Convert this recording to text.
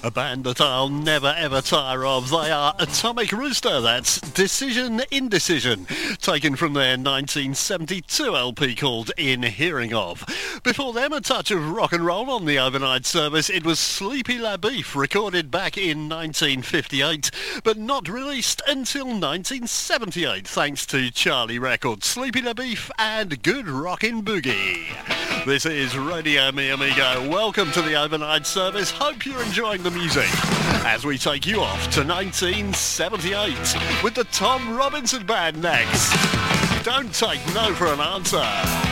A band that I'll never ever tire of. They are Atomic Rooster. That's Decision Indecision, taken from their 1972 LP called In Hearing Of. Before them, a touch of rock and roll on the overnight service. It was Sleepy La Beef, recorded back in 1958, but not released until 1978, thanks to Charlie Records. Sleepy La Beef and Good Rockin' Boogie. This is Radio Mi Amigo. Welcome to the overnight service. Hope you're enjoying the music as we take you off to 1978 with the Tom Robinson Band next. Don't take no for an answer.